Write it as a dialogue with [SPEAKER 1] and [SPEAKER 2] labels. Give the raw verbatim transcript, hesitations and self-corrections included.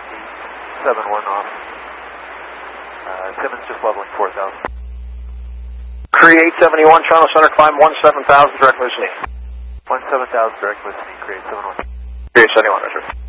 [SPEAKER 1] seven one off. Uh, Simmons just leveling four thousand.
[SPEAKER 2] Cree eight seventy-one, Toronto Center, climb one seven thousand, direct Moose Knee.
[SPEAKER 1] one seven thousand, direct Moose Knee, Cree eight seventy-one.
[SPEAKER 2] Cree eight seventy-one, Richard.